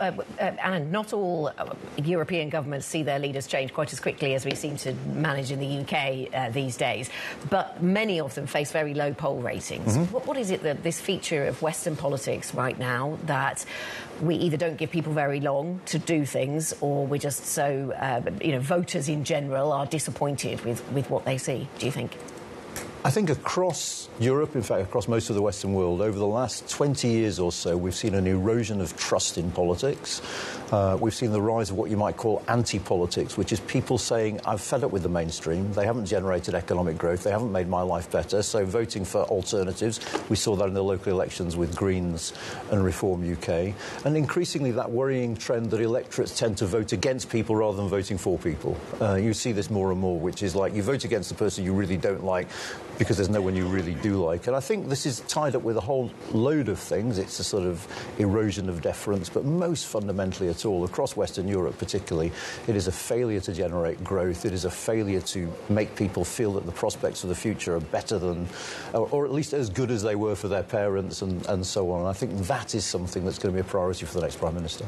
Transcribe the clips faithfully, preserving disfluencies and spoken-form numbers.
uh, uh, Anna, not all uh, European governments see their leaders change quite as quickly as we seem to manage in the U K uh, these days, but many of them face very low poll ratings. Mm-hmm. what, what is it that this feature of Western politics right now, that we either don't give people very long to do things, or we're just so, uh, you know, voters in general are disappointed with, with what they see, do you think? I think across Europe, in fact, across most of the Western world, over the last twenty years or so, we've seen an erosion of trust in politics. Uh, we've seen the rise of what you might call anti-politics, which is people saying, I've fed up with the mainstream, they haven't generated economic growth, they haven't made my life better, so voting for alternatives. We saw that in the local elections with Greens and Reform U K. And increasingly that worrying trend that electorates tend to vote against people rather than voting for people. Uh, you see this more and more, which is like you vote against the person you really don't like because there's no one you really do like. And I think this is tied up with a whole load of things. It's a sort of erosion of deference, but most fundamentally at all, across Western Europe particularly, it is a failure to generate growth. It is a failure to make people feel that the prospects of the future are better than, or, or at least as good as they were for their parents, and, and so on. And I think that is something that's going to be a priority for the next Prime Minister.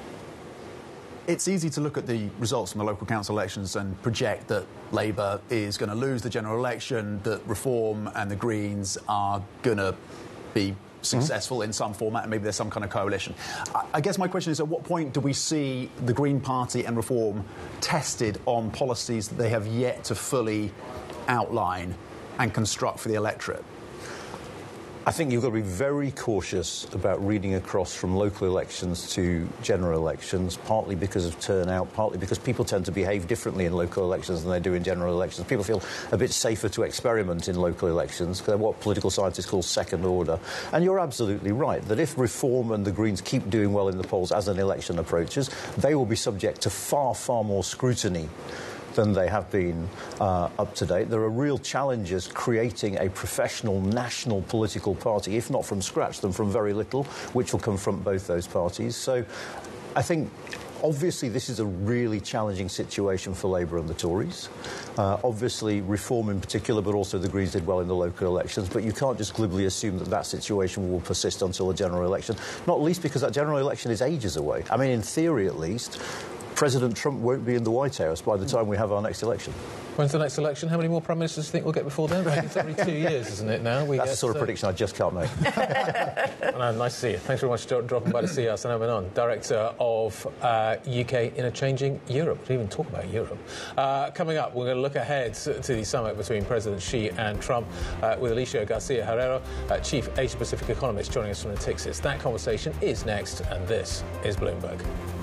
It's easy to look at the results from the local council elections and project that Labour is going to lose the general election, that Reform and the Greens are going to be successful mm-hmm. in some format, and maybe there's some kind of coalition. I, I guess my question is, at what point do we see the Green Party and Reform tested on policies that they have yet to fully outline and construct for the electorate? I think you've got to be very cautious about reading across from local elections to general elections, partly because of turnout, partly because people tend to behave differently in local elections than they do in general elections. People feel a bit safer to experiment in local elections, because they're what political scientists call second order. And you're absolutely right, that if Reform and the Greens keep doing well in the polls as an election approaches, they will be subject to far, far more scrutiny than they have been uh, up to date. There are real challenges creating a professional national political party, if not from scratch, then from very little, which will confront both those parties. So I think obviously this is a really challenging situation for Labour and the Tories. Uh, obviously Reform in particular, but also the Greens did well in the local elections, but you can't just glibly assume that that situation will persist until the general election, not least because that general election is ages away. I mean, in theory at least, President Trump won't be in the White House by the time we have our next election. When's the next election? How many more Prime Ministers do you think we'll get before then? I think it's every two years, isn't it, now? We That's get, the sort of uh... prediction I just can't make. No, nice to see you. Thanks very much for dropping by to see us. Anna Menon, Director of uh, U K in a Changing Europe. We didn't even talk about Europe. Uh, coming up, we're going to look ahead to the summit between President Xi and Trump uh, with Alicia Garcia Herrero, uh, Chief Asia-Pacific Economist, joining us from Natixis. That conversation is next, and this is Bloomberg.